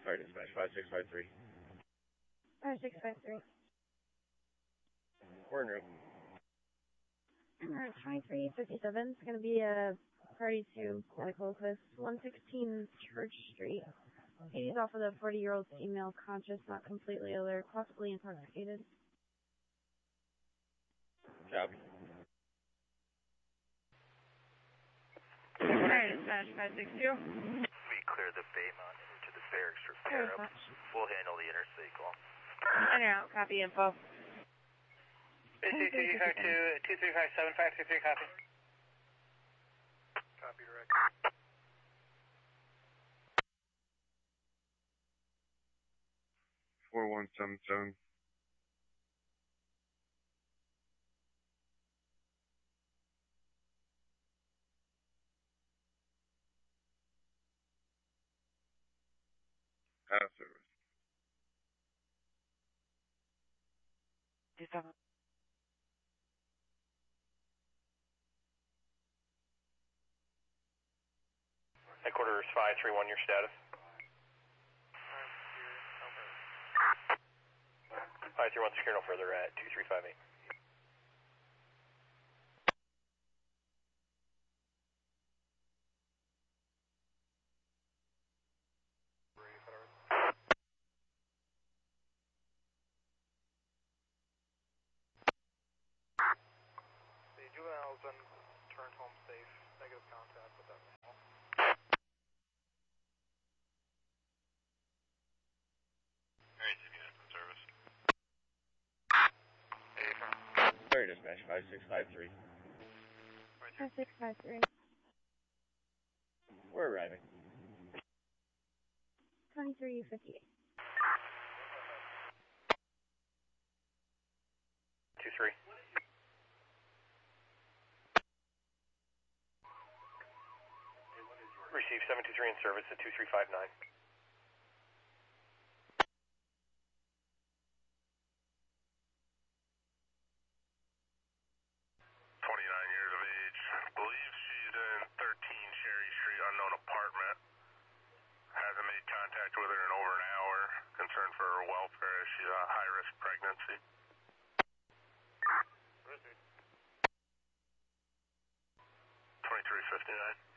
Fire dispatch 5653. 5653. We're in route. Route 2357 is going to be a party to Close 116 Church Street. He's off with a 40-year-old female, conscious, not completely alert, possibly intoxicated. Copy. Fire dispatch 562. We clear the Baymont into the barracks for pair up. We'll handle the interstate call. In or out, copy info. BC 2357-523, copy. Copy, direct. 4177. Out of service. Headquarters 531, your status? 531 secure, no further at 2358. The juvenile's been turned home safe. Negative contact with that male. Alright, units in service. Fire dispatch 5653. 5653. We're arriving. 2358. 23. Receive 723 in service at 2359. 29 years of age. Believes she's in 13 Cherry Street, unknown apartment. Hasn't made contact with her in over an hour. Concerned for her welfare as she's a high-risk pregnancy. 2359.